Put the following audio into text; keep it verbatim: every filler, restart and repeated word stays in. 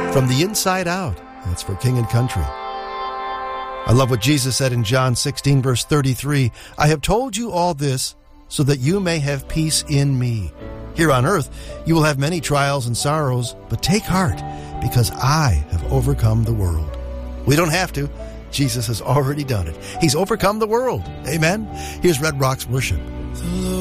From the inside out. That's for King and Country. I love what Jesus said in John sixteen, verse thirty-three. I have told you all this so that you may have peace in me. Here on earth, you will have many trials and sorrows, but take heart, because I have overcome the world. We don't have to. Jesus has already done it. He's overcome the world. Amen. Here's Red Rocks Worship.